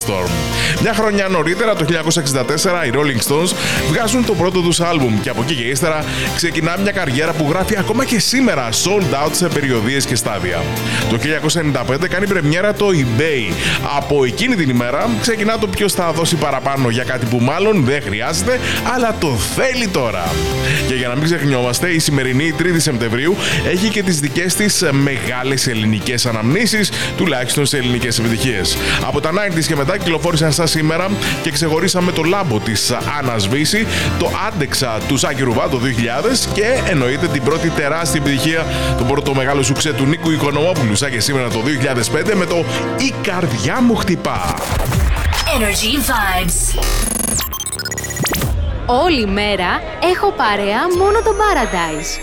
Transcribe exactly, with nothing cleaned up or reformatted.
Storm. Μια χρονιά νωρίτερα, το χίλια εννιακόσια εξήντα τέσσερα, οι Rolling Stones βγάζουν το πρώτο τους άλμπουμ και από εκεί και ύστερα ξεκινά μια καριέρα που γράφει ακόμα και σήμερα sold out σε περιοδίες και στάδια. Το χίλια εννιακόσια ενενήντα πέντε κάνει πρεμιέρα το eBay. Από εκείνη την ημέρα ξεκινά το ποιος θα δώσει παραπάνω για κάτι που μάλλον δεν χρειάζεται, αλλά το θέλει τώρα. Και για να μην ξεχνιόμαστε, η σημερινή τρίτη Σεπτεμβρίου έχει και τις δικές της μεγάλες ελληνικές αναμνήσεις, τουλάχιστον σε ελληνικές επιτυχίες. Από τα ενενήντα και μετά κυκλοφόρησαν σαν σήμερα και ξεχωρίσαμε το Λάμπο της Άννας Βύση, το Άντεξα του Σάκη Ρουβά το δύο χιλιάδες και εννοείται την πρώτη τεράστια επιτυχία, το πρώτο μεγάλο σουξέ του Νίκου Οικονομόπουλου σαν και σήμερα το δύο χιλιάδες πέντε με το «Η καρδιά μου χτυπά». Energy Vibes. Όλη μέρα έχω παρέα μόνο το Paradise.